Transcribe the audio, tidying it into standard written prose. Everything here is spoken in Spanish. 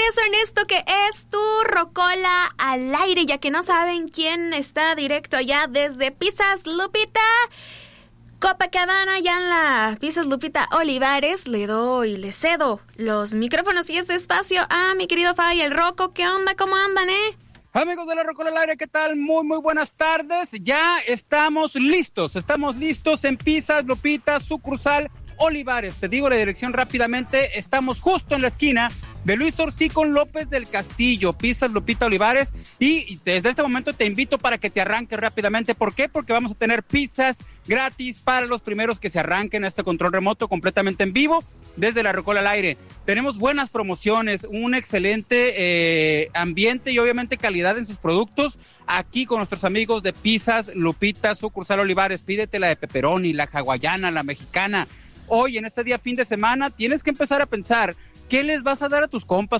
regreso en esto que es tu Rocola al aire, ya que no saben quién está directo allá desde Pizzas Lupita Copacabana, ya en la Pizzas Lupita Olivares. Le cedo los micrófonos y este espacio a mi querido Fabi el Rocco. ¿Qué onda? ¿Cómo andan, Amigos de la Rocola al aire, ¿qué tal? Muy buenas tardes. Ya estamos listos en Pizzas Lupita, sucursal Olivares. Te digo la dirección rápidamente, estamos justo en la esquina de Luis Orsi con López del Castillo, Pizzas Lupita Olivares, y desde este momento te invito para que te arranques rápidamente. ¿Por qué? Porque vamos a tener pizzas gratis para los primeros que se arranquen a este control remoto completamente en vivo desde la Rocola al aire. Tenemos buenas promociones, un excelente ambiente y obviamente calidad en sus productos aquí con nuestros amigos de Pizzas Lupita, sucursal Olivares. Pídete la de pepperoni, la hawaiana, la mexicana. Hoy, en este día fin de semana, tienes que empezar a pensar ¿qué les vas a dar a tus compas